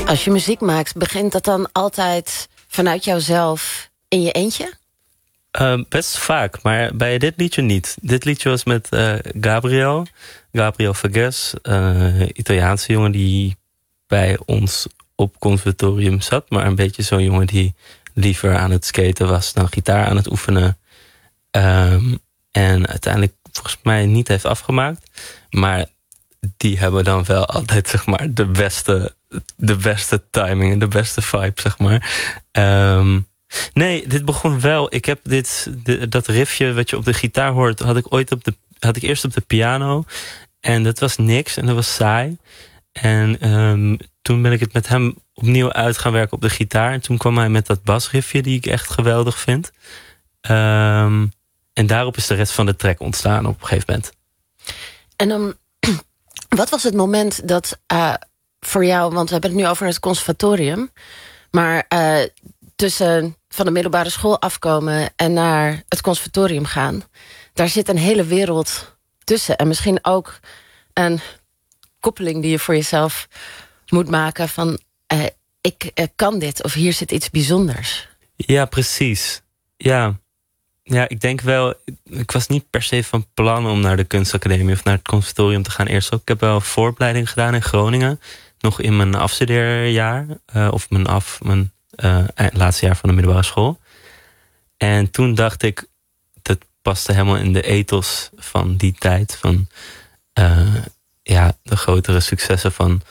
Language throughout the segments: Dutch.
Als je muziek maakt, begint dat dan altijd vanuit jouzelf in je eentje? Best vaak, maar bij dit liedje niet. Dit liedje was met Gabriel Fages, Italiaanse jongen die bij ons op conservatorium zat, maar een beetje zo'n jongen die liever aan het skaten was dan gitaar aan het oefenen. En uiteindelijk volgens mij niet heeft afgemaakt. Maar die hebben dan wel altijd, zeg maar, de beste timing en de beste vibe, zeg maar. Nee, dit begon wel. Ik heb dat riffje wat je op de gitaar hoort, had ik eerst op de piano. En dat was niks en dat was saai. En toen ben ik het met hem opnieuw uit gaan werken op de gitaar. En toen kwam hij met dat basriffje die ik echt geweldig vind. En daarop is de rest van de track ontstaan op een gegeven moment. En dan, wat was het moment dat voor jou, want we hebben het nu over het conservatorium, maar tussen van de middelbare school afkomen en naar het conservatorium gaan, daar zit een hele wereld tussen. En misschien ook een koppeling die je voor jezelf moet maken van ik kan dit, of hier zit iets bijzonders. Ja, precies. Ja, ik denk wel, ik was niet per se van plan om naar de kunstacademie of naar het conservatorium te gaan eerst ook. Ik heb wel vooropleiding gedaan in Groningen, nog in mijn afstudeerjaar, of mijn laatste jaar van de middelbare school. En toen dacht ik, dat paste helemaal in de ethos van die tijd, van de grotere successen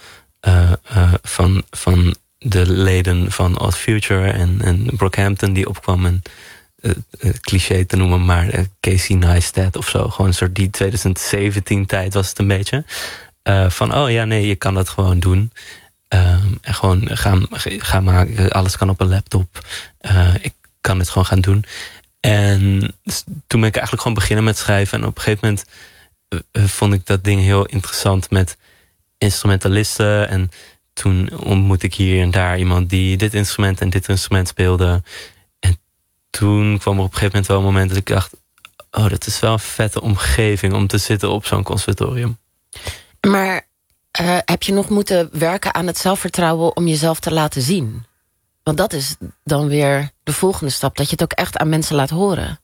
van de leden van Odd Future en Brockhampton die opkwam en cliché te noemen, maar Casey Neistat of zo. Gewoon een soort die 2017 tijd was het een beetje. Van, je kan dat gewoon doen. En gewoon gaan maken. Alles kan op een laptop. Ik kan het gewoon gaan doen. En dus toen ben ik eigenlijk gewoon beginnen met schrijven. En op een gegeven moment vond ik dat ding heel interessant met instrumentalisten. En toen ontmoette ik hier en daar iemand die dit instrument en dit instrument speelde. En toen kwam er op een gegeven moment wel een moment dat ik dacht, dat is wel een vette omgeving om te zitten op zo'n conservatorium. Maar heb je nog moeten werken aan het zelfvertrouwen om jezelf te laten zien? Want dat is dan weer de volgende stap, dat je het ook echt aan mensen laat horen.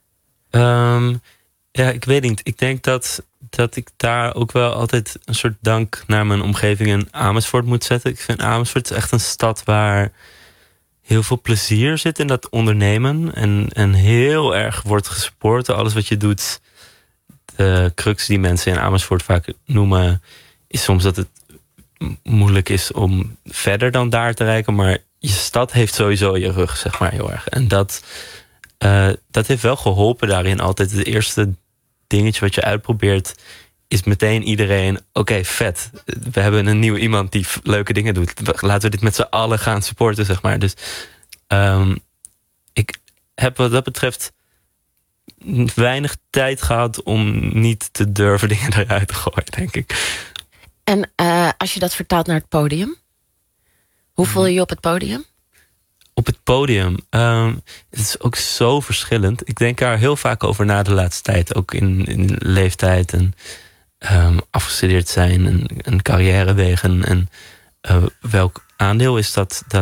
Ik weet niet. Ik denk dat ik daar ook wel altijd een soort dank naar mijn omgeving in Amersfoort moet zetten. Ik vind Amersfoort echt een stad waar heel veel plezier zit in dat ondernemen. En heel erg wordt gesupport. Alles wat je doet, de crux die mensen in Amersfoort vaak noemen, is soms dat het moeilijk is om verder dan daar te reiken. Maar je stad heeft sowieso je rug, zeg maar, heel erg. En dat heeft wel geholpen daarin altijd. Het eerste dingetje wat je uitprobeert is meteen iedereen, oké, vet. We hebben een nieuw iemand die leuke dingen doet. Laten we dit met z'n allen gaan supporten, zeg maar. Dus ik heb wat dat betreft weinig tijd gehad om niet te durven dingen eruit te gooien, denk ik. En als je dat vertaalt naar het podium, hoe voel je je op het podium? Op het podium, het is ook zo verschillend. Ik denk daar heel vaak over na de laatste tijd. Ook in leeftijd en afgestudeerd zijn en een carrièrewegen. En welk aandeel is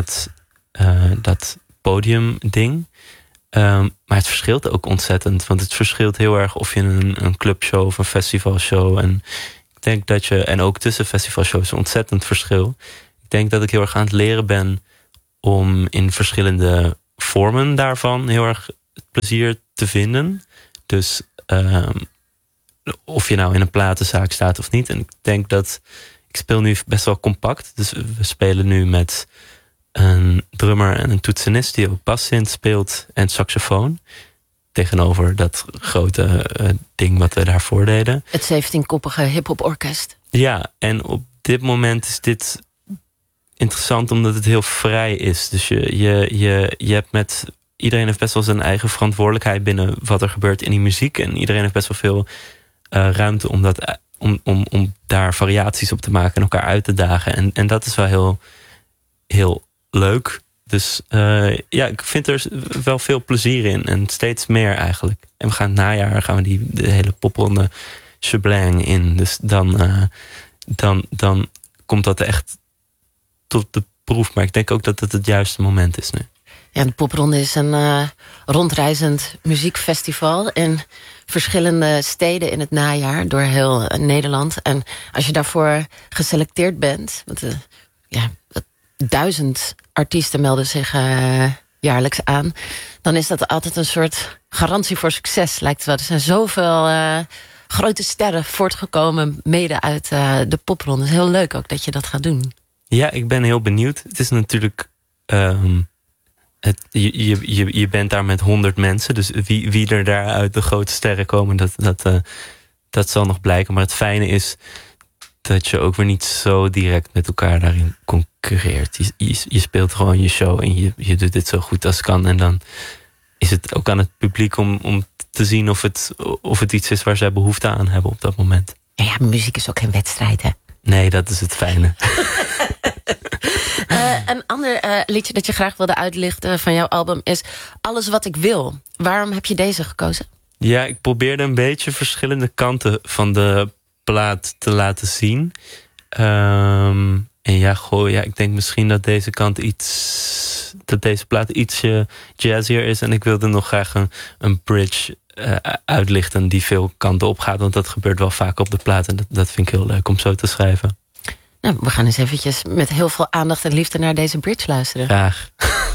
dat podiumding? Maar het verschilt ook ontzettend. Want het verschilt heel erg of je een clubshow of een festivalshow. En ik denk dat en ook tussen festivalshows een ontzettend verschil. Ik denk dat ik heel erg aan het leren ben om in verschillende vormen daarvan heel erg het plezier te vinden. Dus of je nou in een platenzaak staat of niet. En ik denk dat ik speel nu best wel compact. Dus we spelen nu met een drummer en een toetsenist die ook bassint speelt en saxofoon. Tegenover dat grote ding wat we daarvoor deden. Het 17-koppige hip-hop orkest. Ja, en op dit moment is dit interessant omdat het heel vrij is. Dus je hebt iedereen heeft best wel zijn eigen verantwoordelijkheid binnen wat er gebeurt in die muziek. En iedereen heeft best wel veel ruimte om daar variaties op te maken en elkaar uit te dagen. En dat is wel heel, heel leuk. Dus ik vind er wel veel plezier in. En steeds meer eigenlijk. En we gaan het najaar de hele popronde Sheblang in. Dus dan komt dat echt tot de proef. Maar ik denk ook dat het juiste moment is nu. Ja, de Popronde is een rondreizend muziekfestival in verschillende steden in het najaar door heel Nederland. En als je daarvoor geselecteerd bent, want 1000 artiesten melden zich jaarlijks aan, dan is dat altijd een soort garantie voor succes, lijkt het wel. Er zijn zoveel grote sterren voortgekomen, mede uit de Popronde. Het is heel leuk ook dat je dat gaat doen. Ja, ik ben heel benieuwd. Het is natuurlijk je bent daar met 100 mensen. Dus wie er daar uit de grote sterren komen, dat zal nog blijken. Maar het fijne is dat je ook weer niet zo direct met elkaar daarin concurreert. Je speelt gewoon je show en je doet dit zo goed als kan. En dan is het ook aan het publiek om te zien of het iets is waar zij behoefte aan hebben op dat moment. Ja, muziek is ook geen wedstrijd, hè? Nee, dat is het fijne. Een ander liedje dat je graag wilde uitlichten van jouw album is Alles wat ik wil. Waarom heb je deze gekozen? Ja, ik probeerde een beetje verschillende kanten van de plaat te laten zien. En ik denk misschien dat deze plaat ietsje jazzier is. En ik wilde nog graag een bridge uitlichten die veel kanten op gaat. Want dat gebeurt wel vaak op de plaat. En dat vind ik heel leuk om zo te schrijven. Nou, we gaan eens eventjes met heel veel aandacht en liefde naar deze bridge luisteren. Graag.